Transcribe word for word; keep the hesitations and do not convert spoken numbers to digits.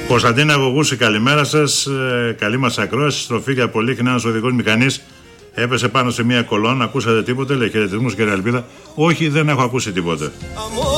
Κωνσταντίνα Γογούση, καλημέρα σας. Ε, καλή μας ακρόαση. Στροφή για Πολύχνα, ένας οδηγός μηχανής έπεσε πάνω σε μια κολόνα. Ακούσατε τίποτε? Λέει χαιρετισμούς, κύριε Ελπίδα. Όχι, δεν έχω ακούσει τίποτε.